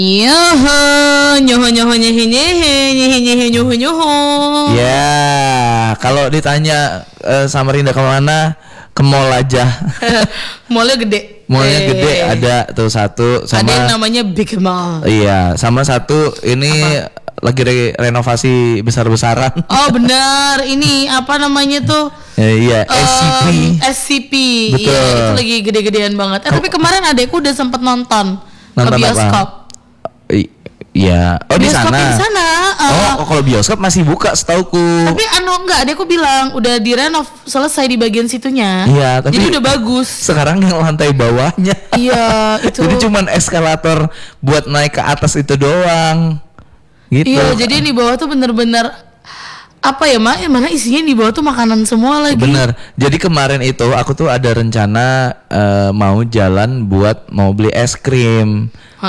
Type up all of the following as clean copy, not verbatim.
Nyoho, nyoho nyoho nyehe nyehe nyehe nyehe nyoho nyoho. Ya, kalau ditanya Samarinda kemana, ke mall aja. Mallnya gede. Mallnya gede, ada tuh satu sama. Ada yang namanya Big Mall. Iya, sama satu ini lagi renovasi besar-besaran. Oh benar, ini apa namanya tuh? Iya, SCP. SCP. Betul. Iya, itu lagi gede-gedean banget. Tapi kemarin adekku udah sempet nonton ke bioskop. Iya. Oh di sana. Di sana. Kalau bioskop masih buka setauku. Tapi enggak, adekku bilang udah direnov selesai di bagian situnya. Iya, tapi jadi udah bagus. Sekarang yang lantai bawahnya. Iya, itu. Jadi cuman eskalator buat naik ke atas itu doang. Gitu. Iya, jadi di bawah tuh bener-bener apa ya, Mak? Mana isinya di bawah tuh makanan semua lagi. Bener. Jadi kemarin itu aku tuh ada rencana mau jalan buat mau beli es krim.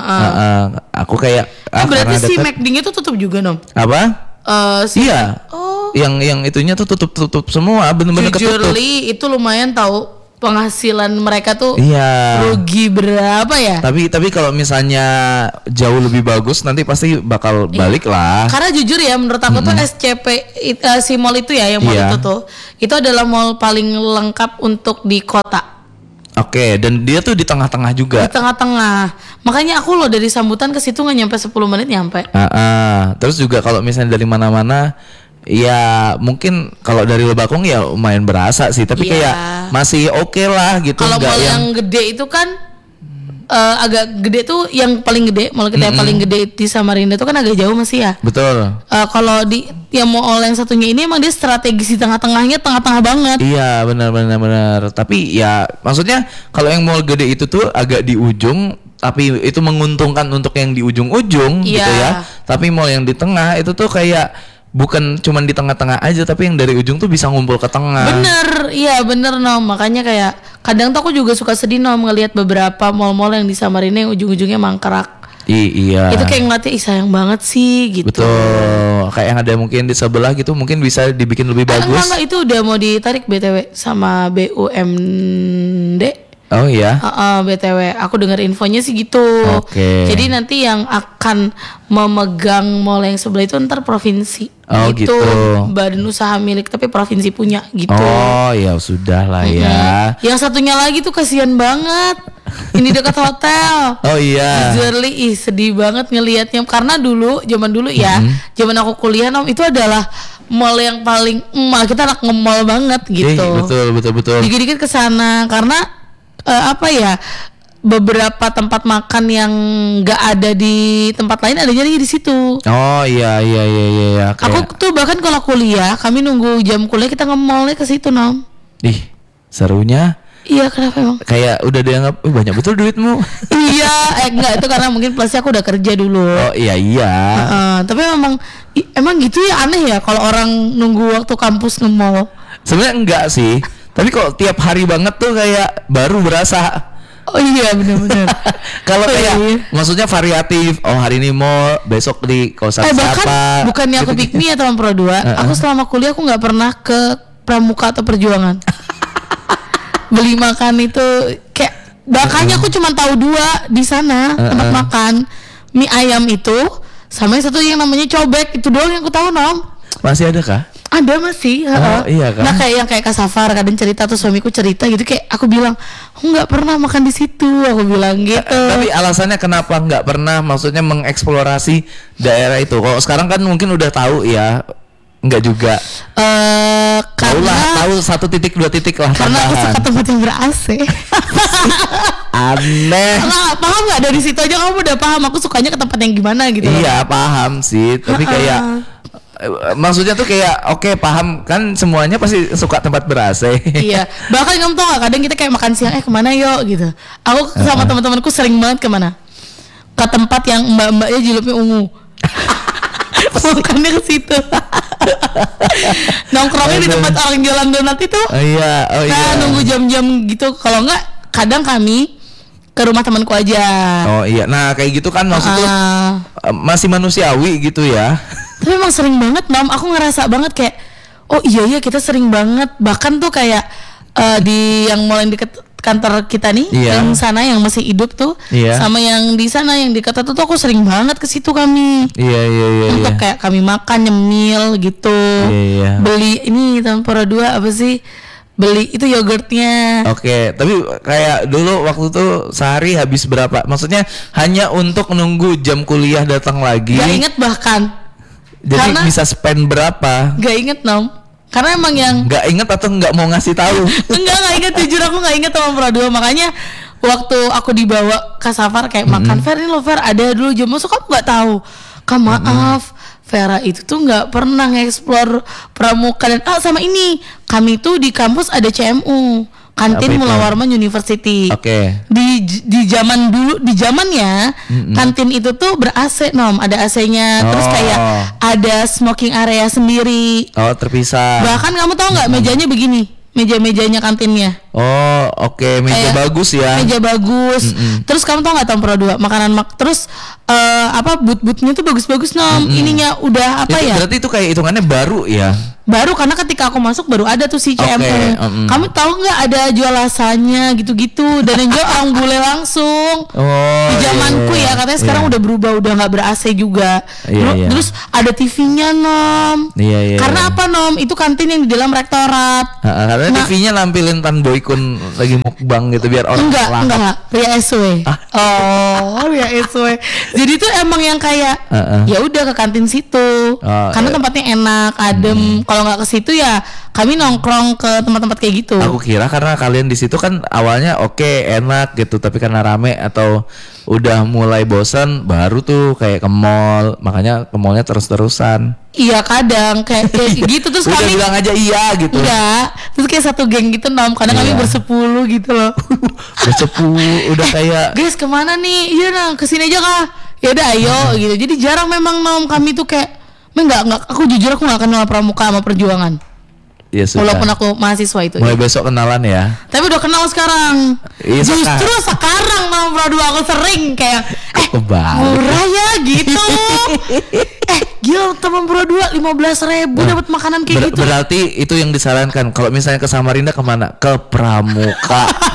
Aku kayak berarti si McD-nya tuh tutup juga, Nom? Apa? Iya. Oh. Yang itunya tuh tutup semua, bener-bener ketutup. Jujurly itu lumayan tahu penghasilan mereka tuh. Iya. Rugi berapa ya? Tapi kalau misalnya jauh lebih bagus nanti pasti bakal balik lah. Karena jujur ya menurut aku tuh SCP si mall itu ya, yang mall itu adalah mall paling lengkap untuk di kota. Oke, dan dia tuh di tengah-tengah juga. Di tengah-tengah. Makanya aku loh dari sambutan ke situ nggak nyampe 10 menit nyampe. Terus juga kalau misalnya dari mana-mana, ya mungkin kalau dari Lebakong ya lumayan berasa sih. Tapi kayak masih oke lah gitu. Kalau mall yang gede itu kan agak gede tuh, yang paling gede, mall kita yang paling gede di Samarinda itu kan agak jauh masih ya. Betul. Kalau di yang mall yang satunya ini emang dia strategis di tengah-tengahnya, tengah-tengah banget. Iya benar. Tapi ya maksudnya kalau yang mall gede itu tuh agak di ujung, tapi itu menguntungkan untuk yang di ujung-ujung gitu ya. Tapi mall yang di tengah itu tuh kayak bukan cuman di tengah-tengah aja, tapi yang dari ujung tuh bisa ngumpul ke tengah. Bener, iya bener Nom. Makanya kayak kadang tuh aku juga suka sedih Nom ngelihat beberapa mall-mall yang di Samarinda yang ujung-ujungnya mangkrak. Iya. Itu kayak ngeliatnya sayang banget sih gitu. Betul. Kayak yang ada mungkin di sebelah gitu mungkin bisa dibikin lebih bagus. Enggak, itu udah mau ditarik BTW sama BUMD. Oh iya. BTW, aku dengar infonya sih gitu. Oke. Jadi nanti yang akan memegang mall yang sebelah itu ntar provinsi. Oh gitu. Badan usaha milik tapi provinsi punya gitu. Oh ya sudah lah ya. Yang satunya lagi tuh kasihan banget. Ini dekat hotel. Oh iya. Jujurly sedih banget ngelihatnya karena zaman dulu ya, zaman aku kuliah Nom, itu adalah mall yang paling kita anak nge-mall banget gitu. Betul. Dikit-dikit ke sana karena beberapa tempat makan yang nggak ada di tempat lain adanya di situ. Oh iya. Kayak... Aku tuh bahkan kalau kuliah, kami nunggu jam kuliah kita nge-mallnya ke situ Nom. Ih, serunya. Iya, kenapa emang? Kayak udah dianggap banyak betul duitmu. Iya, enggak, itu karena mungkin plusnya aku udah kerja dulu. Oh iya. Tapi emang gitu ya, aneh ya kalau orang nunggu waktu kampus nge-mall. Sebenarnya enggak sih. Tapi kok tiap hari banget tuh kayak baru berasa. Oh iya benar. Kalau kayak maksudnya variatif. Oh hari ini mau, besok di kosan siapa. Bukannya aku pick me atau Pro 2. Aku selama kuliah aku nggak pernah ke Pramuka atau Perjuangan. Beli makan itu kayak makanya aku cuma tahu 2 di sana tempat makan. Mie ayam itu sama yang satu yang namanya cobek, itu doang yang aku tahu Nom. Masih ada kah? Ada masih. Oh iya kan. Nah kayak yang kayak Kak Safar kadang cerita tuh suamiku cerita gitu, kayak aku bilang aku nggak pernah makan di situ, aku bilang gitu. Tapi alasannya kenapa nggak pernah, maksudnya mengeksplorasi daerah itu? Kalau sekarang kan mungkin udah tahu ya. Enggak juga. Tahu 1 titik 2 titik lah. Karena aku suka tempat yang ber-AC. Aneh. Paham nggak, dari situ aja kamu udah paham aku sukanya ke tempat yang gimana gitu. Iya paham sih. Tapi kayak maksudnya tuh kayak oke, paham kan, semuanya pasti suka tempat ber-AC. Iya. Bahkan kamu tau gak, kadang kita kayak makan siang kemana yuk gitu. Aku sama teman-temanku sering banget kemana? Ke tempat yang mbak-mbaknya jilbabnya ungu. Makannya ke situ. Nongkrongnya di tempat orang jualan donat itu. Iya. Nunggu jam-jam gitu. Kalau enggak, kadang kami ke rumah temanku aja. Oh iya. Nah kayak gitu kan maksudnya masih manusiawi gitu ya. Tapi emang sering banget Nom, aku ngerasa banget kayak oh iya kita sering banget. Bahkan tuh kayak di yang mulai deket kantor kita nih, yang sana yang masih hidup tuh, sama yang di sana yang di kota tuh aku sering banget ke situ kami. Untuk kayak kami makan nyemil gitu. Beli ini Tempura 2 apa sih? Beli itu yogurtnya. Oke, tapi kayak dulu waktu tuh sehari habis berapa? Maksudnya hanya untuk nunggu jam kuliah datang lagi. Gak inget bahkan. Jadi karena bisa spend berapa? Gak inget Nom. Karena emang yang gak inget atau gak mau ngasih tahu? Enggak inget, jujur aku gak inget Tempura 2. Makanya waktu aku dibawa ke Safar kayak makan Fer ini loh Fer ada dulu jam masuk kamu gak tahu. Kamu maaf Vera itu tuh nggak pernah nge-explore pramuka dan sama ini kami tuh di kampus ada CMU kantin Mula Warman University. Di zaman dulu di zamannya kantin itu tuh ber-AC Nom, ada AC-nya, terus kayak ada smoking area sendiri. Terpisah. Bahkan kamu tahu nggak mejanya begini, meja-mejanya kantinnya. Meja bagus ya. Meja bagus. Terus kamu tau nggak Tempura 2 makanan terus but-butnya tuh bagus-bagus Nom. Ininya udah apa ya? Berarti itu kayak hitungannya baru ya? Baru karena ketika aku masuk baru ada tuh si CMU. Kamu tahu nggak ada jual rasanya gitu-gitu dan yang jual orang bule langsung. Di zamanku ya katanya sekarang udah berubah udah nggak ber-AC juga. Terus ada TV-nya Nom. Karena apa Nom? Itu kantin yang di dalam rektorat. Karena TV-nya nampilin Tan Boykun lagi mukbang gitu biar orang enggak Ria SW. Ria SW. Jadi tuh emang yang kayak ya udah ke kantin situ. Karena tempatnya enak, adem. Kalau nggak ke situ ya kami nongkrong ke tempat-tempat kayak gitu. Aku kira karena kalian di situ kan awalnya enak gitu, tapi karena rame atau udah mulai bosan baru tuh kayak ke mall, makanya ke mallnya terus-terusan. Iya kadang kayak gitu terus udah kami bilang aja iya gitu. Udah, terus kayak satu geng gitu Nom, kadang kami bersepuluh gitu loh. Bersepuluh udah kayak guys kemana nih? Iya nah kesini aja kah? Ya udah ayo gitu. Jadi jarang memang Nom kami tuh kayak enggak aku jujur aku nggak kenal pramuka sama perjuangan. Ya sudah. Walaupun aku mahasiswa itu. Mulai besok kenalan ya. Tapi udah kenal sekarang. Justru sekarang Tempura 2 aku sering kayak murah ya gitu. Gila Tempura 2 15.000 dapat makanan kayak gitu. Berarti itu yang disarankan. Kalau misalnya ke Samarinda kemana? Ke Pramuka.